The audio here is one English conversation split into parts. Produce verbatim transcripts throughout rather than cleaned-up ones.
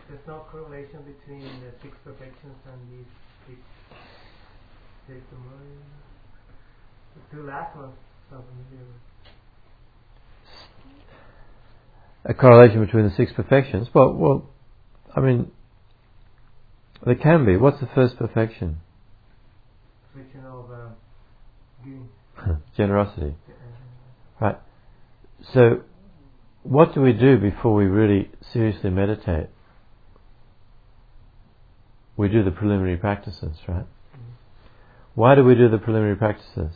there's no correlation between the six perfections and these six states of mind. The two last ones, so familiar with. A correlation between the six perfections? Well, well, I mean, there can be. What's the first perfection? Perfection of uh, giving. Generosity. Right. So, what do we do before we really seriously meditate? We do the preliminary practices, right? Mm-hmm. Why do we do the preliminary practices?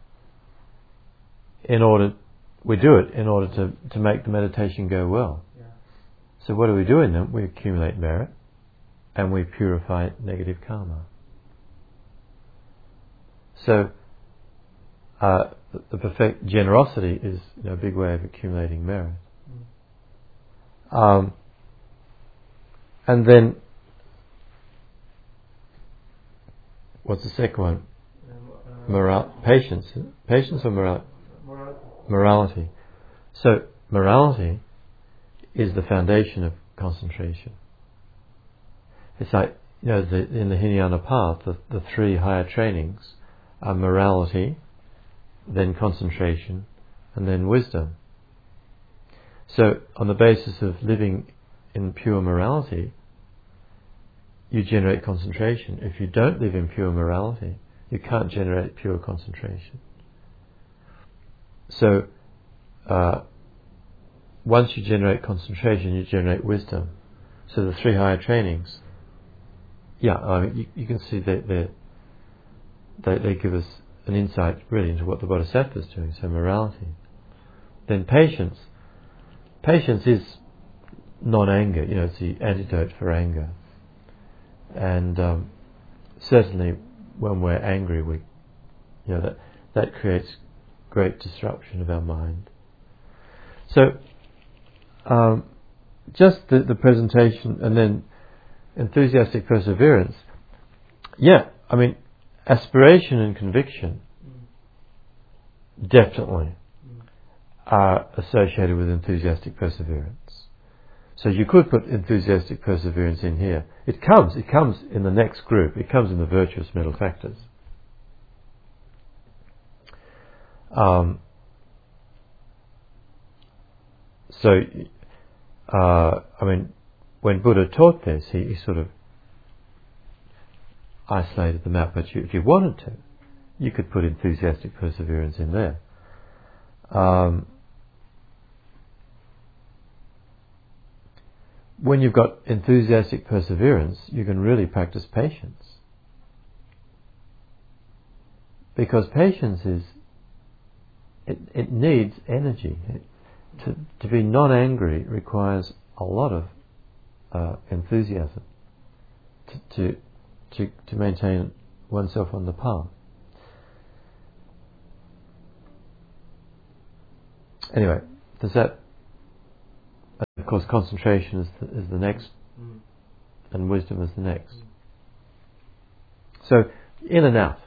In order, we do it in order to, to make the meditation go well. Yeah. So what do we do in them? We accumulate merit and we purify negative karma. So, uh, the, the perfect generosity is, you know, a big way of accumulating merit. Mm. Um, and then, what's the second one? Uh, Moral, patience. Patience or moral? Morality. Morality. So, morality is the foundation of concentration. It's like, you know, the, in the Hinayana path, the, the three higher trainings are morality, then concentration, and then wisdom. So, on the basis of living in pure morality, you generate concentration. If you don't live in pure morality, you can't generate pure concentration. So, uh, once you generate concentration, you generate wisdom. So the three higher trainings, yeah, I mean, you, you can see that they, they they give us an insight really into what the Bodhisattva is doing. So morality, then patience. Patience is non-anger. You know, it's the antidote for anger. And um, certainly, when we're angry, we, you know, that that creates great disruption of our mind. So, um, just the, the presentation, and then enthusiastic perseverance. Yeah, I mean, aspiration and conviction mm. definitely mm. are associated with enthusiastic perseverance. So you could put enthusiastic perseverance in here. It comes, it comes in the next group. It comes in the virtuous mental factors. Um, so, uh, I mean, when Buddha taught this, he, he sort of isolated them out. But you, if you wanted to, you could put enthusiastic perseverance in there. Um, when you've got enthusiastic perseverance, you can really practice patience. Because patience is, it, it needs energy. It, to, to be non-angry requires a lot of uh, enthusiasm to, to to to maintain oneself on the path. Anyway, does that? Of course, concentration is the, is the next, mm. and wisdom is the next. Mm. So, in and out.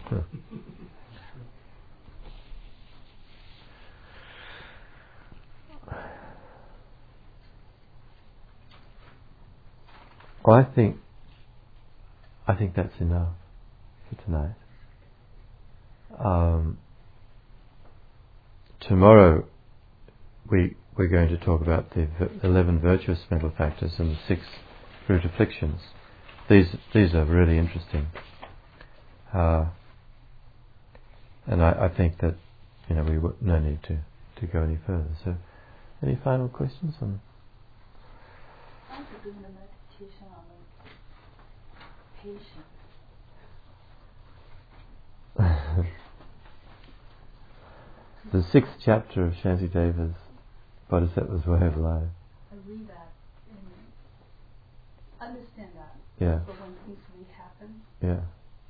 Well, I think, I think that's enough for tonight. Um, tomorrow, we we're going to talk about the eleven virtuous mental factors and the six root afflictions. These these are really interesting, uh, and I, I think that, you know, we w- no need to, to go any further. So, any final questions on? How to do the meditation on the patience? The sixth chapter of Shantideva's Bodhisattva's Way of Life. I read that and understand that. Yeah. But when things really happen. Yeah.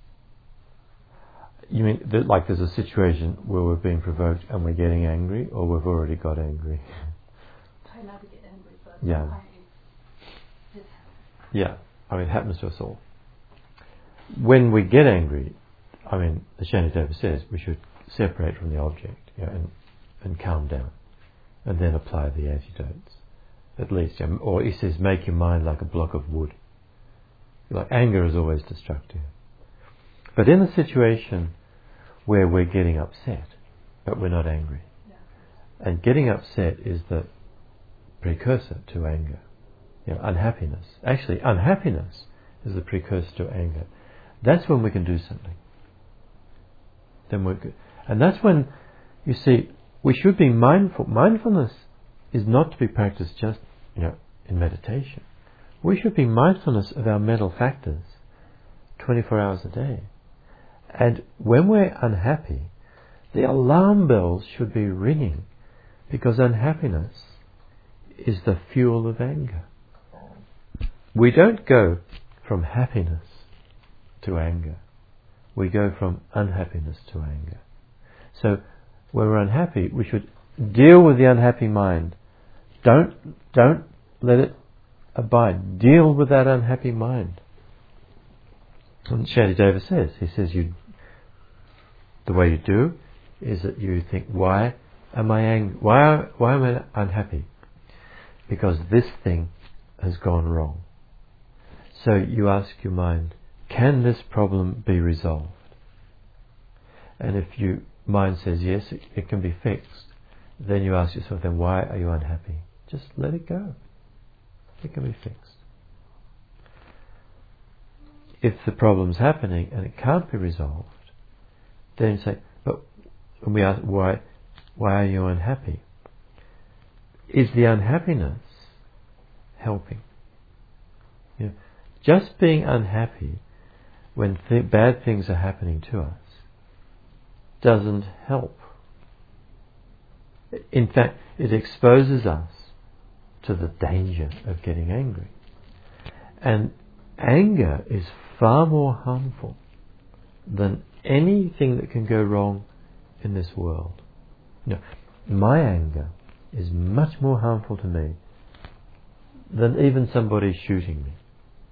You mean that, like, there's a situation where we're being provoked and we're getting angry, or we've already got angry? Try not to get angry, but yeah. sometimes it happens. Yeah. I mean, it happens to us all. When we get angry, I mean, as Shantideva says, we should separate from the object, you know, and, and calm down, and then apply the antidotes. at least. Or he says, make your mind like a block of wood. Like anger is always destructive. But in the situation where we're getting upset, but we're not angry, and getting upset is the precursor to anger. You know, unhappiness. Actually, unhappiness is the precursor to anger. That's when we can do something. Then we're good. And that's when, you see, we should be mindful. Mindfulness is not to be practiced just, you know, in meditation. We should be mindfulness of our mental factors twenty-four hours a day. And when we're unhappy, the alarm bells should be ringing, because unhappiness is the fuel of anger. We don't go from happiness to anger. We go from unhappiness to anger. So when we're unhappy, we should deal with the unhappy mind. Don't, don't let it abide. Deal with that unhappy mind. And Shantideva says, he says, you, the way you do is that you think, why am I angry? Why, why am I unhappy? Because this thing has gone wrong. So you ask your mind, can this problem be resolved? And if your mind says yes, it, it can be fixed, then you ask yourself, then why are you unhappy? Just let it go. It can be fixed. If the problem's happening and it can't be resolved, then you say, but when we ask, why, why are you unhappy? Is the unhappiness helping? You know, just being unhappy when th- bad things are happening to us doesn't help. In fact, it exposes us to the danger of getting angry. And anger is far more harmful than anything that can go wrong in this world. You know, my anger is much more harmful to me than even somebody shooting me.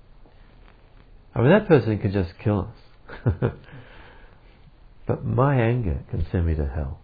I mean, that person can just kill us. But my anger can send me to hell.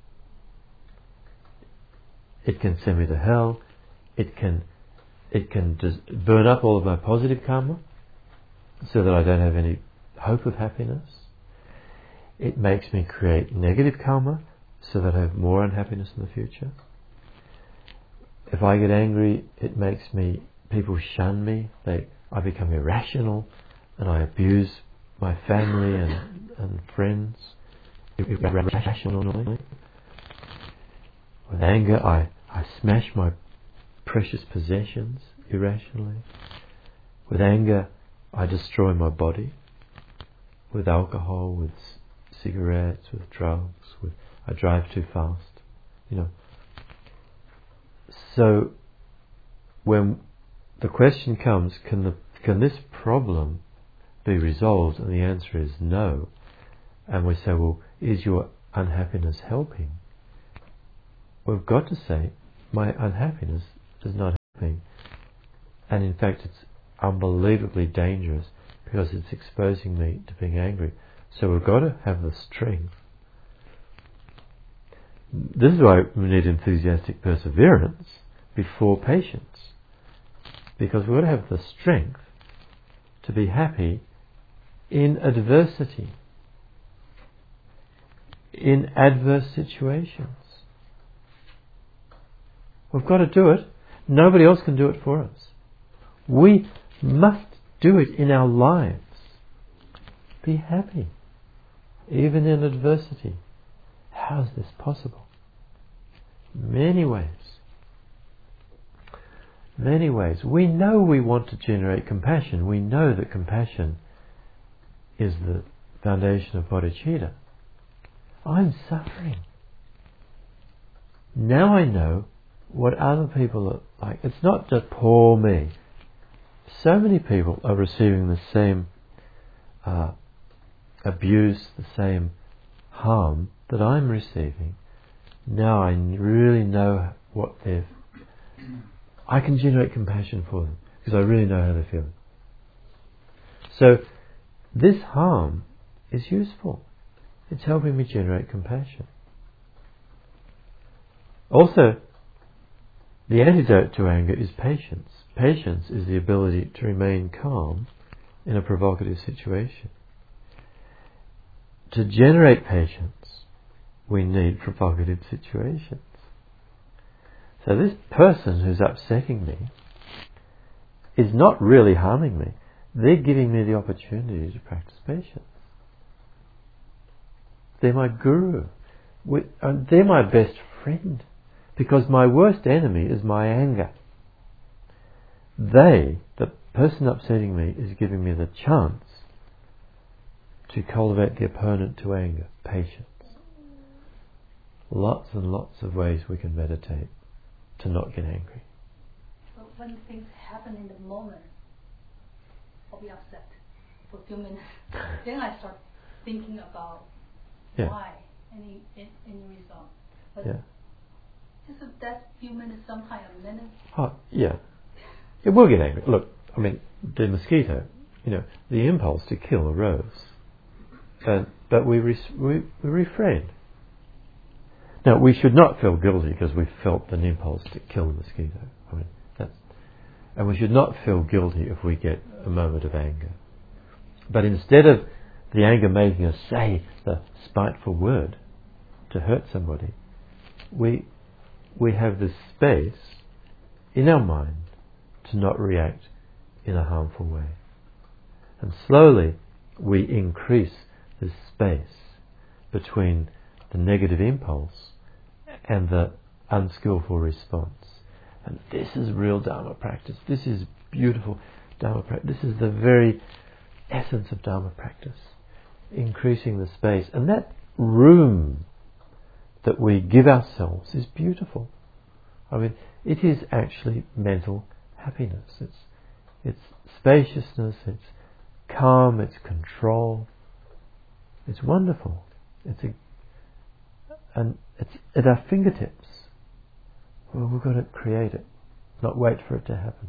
It can send me to hell. It can, it can just burn up all of my positive karma so that I don't have any hope of happiness. It makes me create negative karma so that I have more unhappiness in the future. If I get angry, it makes me, people shun me. They, I become irrational and I abuse my family and, and friends irrationally. With anger, I, I smash my precious possessions irrationally. With anger, I destroy my body. With alcohol, with c- cigarettes, with drugs, with I drive too fast. You know. So, when the question comes, can the can this problem be resolved? And the answer is no. And we say, well, is your unhappiness helping? We've got to say, my unhappiness is not helping. And in fact, it's unbelievably dangerous because it's exposing me to being angry. So we've got to have the strength. This is why we need enthusiastic perseverance before patience. Because we've got to have the strength to be happy in adversity, in adverse situations. We've got to do it. Nobody else can do it for us. We must do it in our lives. Be happy, even in adversity. How is this possible? Many ways. Many ways. We know we want to generate compassion. We know that compassion is the foundation of bodhicitta. I'm suffering. Now I know what other people are like. It's not just poor me. So many people are receiving the same uh, abuse, the same harm that I'm receiving. Now I really know what they've... I can generate compassion for them because I really know how they're feeling. So this harm is useful. It's helping me generate compassion. Also, The antidote to anger is patience. Patience is the ability to remain calm in a provocative situation. To generate patience, we need provocative situations. So this person who's upsetting me is not really harming me. They're giving me the opportunity to practice patience. They're my guru. We, uh, they're my best friend. Because my worst enemy is my anger. They, the person upsetting me, is giving me the chance to cultivate the opponent to anger, patience. Lots and lots of ways we can meditate to not get angry. But when things happen in the moment, I'll be upset for a few minutes. Then I start thinking about Yeah. why any any result. But Yeah. just that few minutes, sometimes a minute. Oh, yeah. It will get angry. Look, I mean, the mosquito, you know, the impulse to kill arose. And, but we, re- we, we refrained. Now, we should not feel guilty because we felt an impulse to kill the mosquito. I mean, that's, and we should not feel guilty if we get a moment of anger. But instead of the anger making us say the spiteful word to hurt somebody, we we have this space in our mind to not react in a harmful way. And slowly we increase this space between the negative impulse and the unskillful response. And this is real Dharma practice. This is beautiful Dharma practice. This is the very essence of Dharma practice. Increasing the space. And that room that we give ourselves is beautiful. I mean, it is actually mental happiness. It's it's spaciousness, it's calm, it's control. It's wonderful. It's a, and it's at our fingertips. Well, we've got to create it, not wait for it to happen.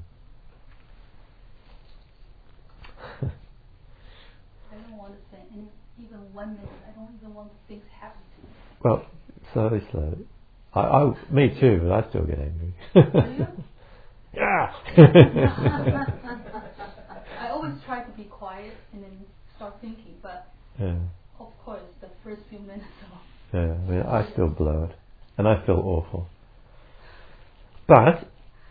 I don't want to spend any, even one minute. I don't even want things happen to me. Well, slowly, slowly. I, I, me too, but I still get angry. Do you? Yeah. I always try to be quiet and then start thinking, but Yeah. of course, the first few minutes of Yeah, I mean, I still blow it, and I feel awful. But,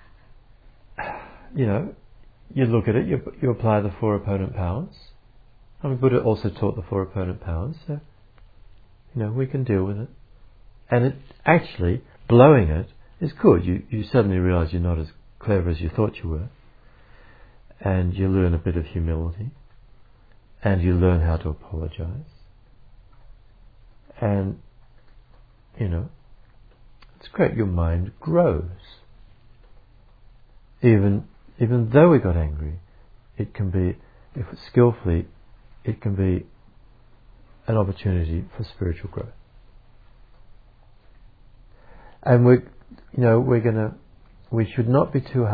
you know, you look at it, you you apply the four opponent powers. I mean, Buddha also taught the four opponent powers, so, you know, we can deal with it. And it actually, blowing it is good. You you suddenly realise you're not as clever as you thought you were, and you learn a bit of humility, and you learn how to apologise, and, you know, it's great. Your mind grows. Even even though we got angry, it can be, if it's skillfully, it can be an opportunity for spiritual growth. And we, you know, we're gonna, we should not be too hard